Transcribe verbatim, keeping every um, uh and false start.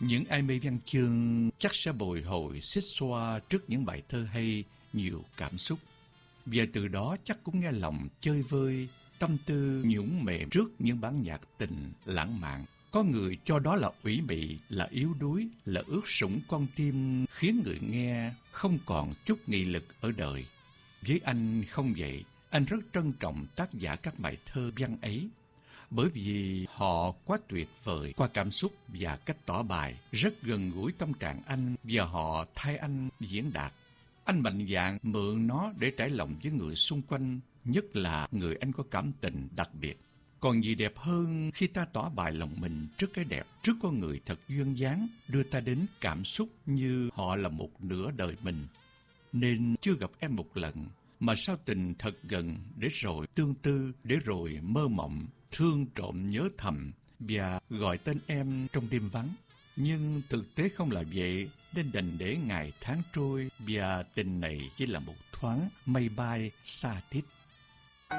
Những ai mê văn chương chắc sẽ bồi hồi xích xoa trước những bài thơ hay, nhiều cảm xúc. Và từ đó chắc cũng nghe lòng chơi vơi, tâm tư nhũng mềm trước những bản nhạc tình lãng mạn. Có người cho đó là ủy mị, là yếu đuối, là ướt sũng con tim, khiến người nghe không còn chút nghị lực ở đời. Với anh không vậy, anh rất trân trọng tác giả các bài thơ văn ấy, bởi vì họ quá tuyệt vời qua cảm xúc và cách tỏ bài, rất gần gũi tâm trạng anh và họ thay anh diễn đạt. Anh mạnh dạn mượn nó để trải lòng với người xung quanh, nhất là người anh có cảm tình đặc biệt. Còn gì đẹp hơn khi ta tỏ bài lòng mình trước cái đẹp, trước con người thật duyên dáng, đưa ta đến cảm xúc như họ là một nửa đời mình. Nên chưa gặp em một lần, mà sao tình thật gần, để rồi tương tư, để rồi mơ mộng, thương trộm nhớ thầm và gọi tên em trong đêm vắng. Nhưng thực tế không là vậy, nên đành để ngày tháng trôi và tình này chỉ là một thoáng mây bay xa tít.